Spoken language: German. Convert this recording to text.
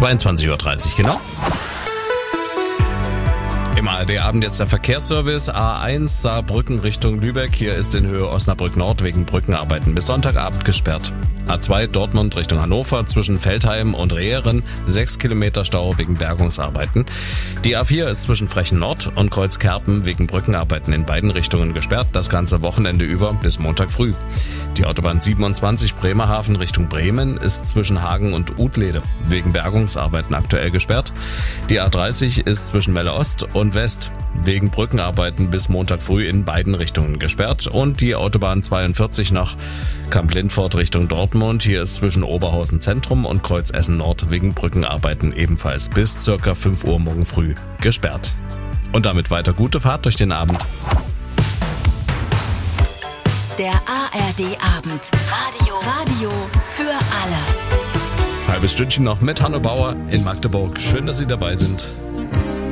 22:30 Uhr, genau. Im ARD-Abend jetzt der Verkehrsservice. A1 Saarbrücken Richtung Lübeck. Hier ist in Höhe Osnabrück Nord wegen Brückenarbeiten bis Sonntagabend gesperrt. A2 Dortmund Richtung Hannover zwischen Veltheim und Rehren 6 Kilometer Stau wegen Bergungsarbeiten. Die A4 ist zwischen Frechen Nord und Kreuzkerpen wegen Brückenarbeiten in beiden Richtungen gesperrt. Das ganze Wochenende über bis Montag früh. Die Autobahn 27 Bremerhaven Richtung Bremen ist zwischen Hagen und Utlede wegen Bergungsarbeiten aktuell gesperrt. Die A30 ist zwischen Melle Ost und West wegen Brückenarbeiten bis Montag früh in beiden Richtungen gesperrt. Und die Autobahn 42 nach Kamp-Lindfort Richtung Dortmund. Hier ist zwischen Oberhausen Zentrum und Kreuzessen Nord wegen Brückenarbeiten ebenfalls bis circa 5 Uhr morgen früh gesperrt. Und damit weiter gute Fahrt durch den Abend. Der ARD-Abend. Radio für alle. Halbes Stündchen noch mit Hanno Bauer in Magdeburg. Schön, dass Sie dabei sind.